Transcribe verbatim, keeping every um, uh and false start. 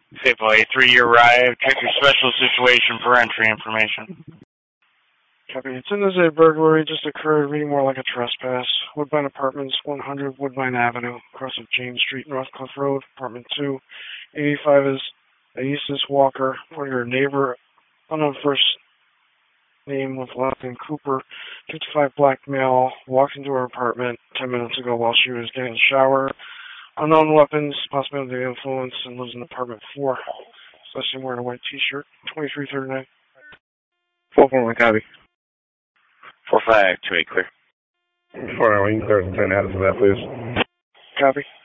Safeway, three-year ride. Check your special situation for entry information. Copy. It's in this a burglary just occurred, reading more like a trespass. Woodbine Apartments, one hundred Woodbine Avenue, across of James Street, Northcliffe Road, apartment two. eighty-five is Aesis Walker, one of your neighbor, unknown first name with last name Cooper, fifty-five black male, walked into her apartment ten minutes ago while she was getting a shower. Unknown weapons, possibility of influence, and lives in apartment four. Especially wearing a white t-shirt. twenty-three thirty-nine. four four one, copy. four five two eight, clear. four nine one, clear some ten address of that, please. Copy.